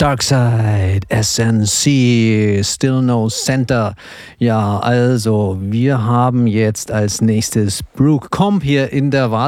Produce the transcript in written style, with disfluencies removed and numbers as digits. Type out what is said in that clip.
Darkside, SNC, Still No Center. Ja, also wir haben jetzt als nächstes Brooke Comp hier in der